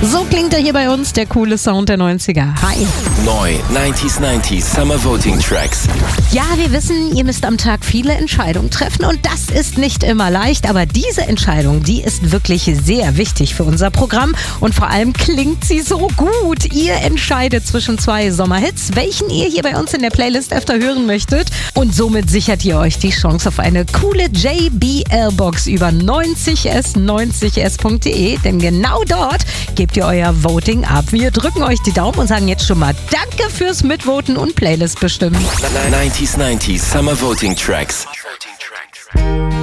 So klingt er hier bei uns, der coole Sound der 90er. Hi. Neu 90s Summer Voting Tracks. Ja, wir wissen, ihr müsst am Tag viele Entscheidungen treffen und das ist nicht immer leicht, aber diese Entscheidung, die ist wirklich sehr wichtig für unser Programm und vor allem klingt sie so gut. Ihr entscheidet zwischen zwei Sommerhits, welchen ihr hier bei uns in der Playlist öfter hören möchtet und somit sichert ihr euch die Chance auf eine coole JBL-Box über 90s90s.de, denn genau dort gebt ihr euer Voting ab. Wir drücken euch die Daumen und sagen jetzt schon mal Danke fürs Mitvoten und Playlist bestimmen. 90s Summer Voting Tracks.